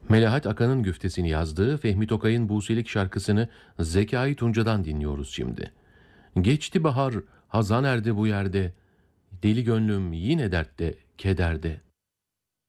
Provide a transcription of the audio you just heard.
Melahat Akan'ın güftesini yazdığı Fehmi Tokay'ın Buselik şarkısını Zekai Tunca'dan dinliyoruz şimdi. Geçti bahar, hazan erdi bu yerde, deli gönlüm yine dertte, kederde.